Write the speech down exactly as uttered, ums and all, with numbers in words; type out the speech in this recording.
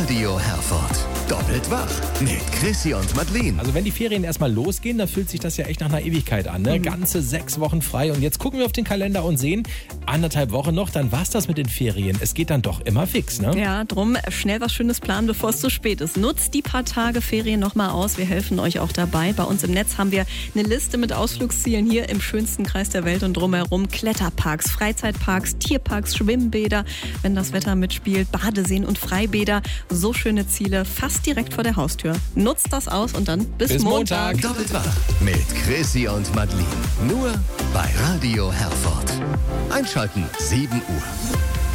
Radio Herford. Doppelt wach mit Chrissy und Madeleine. Also wenn die Ferien erstmal losgehen, dann fühlt sich das ja echt nach einer Ewigkeit an. Ne? Mhm. Ganze sechs Wochen frei. Und jetzt gucken wir auf den Kalender und sehen, anderthalb Wochen noch, dann war's das mit den Ferien. Es geht dann doch immer fix, ne? Ja, drum schnell was Schönes planen, bevor es zu spät ist. Nutzt die paar Tage Ferien nochmal aus. Wir helfen euch auch dabei. Bei uns im Netz haben wir eine Liste mit Ausflugszielen hier im schönsten Kreis der Welt und drumherum. Kletterparks, Freizeitparks, Tierparks, Schwimmbäder, wenn das Wetter mitspielt, Badeseen und Freibäder. So schöne Ziele, fast direkt vor der Haustür. Nutzt das aus und dann bis, bis Montag. Montag. Doppelt wach mit Chrissy und Madeleine. Nur bei Radio Herford. Einschalten sieben Uhr.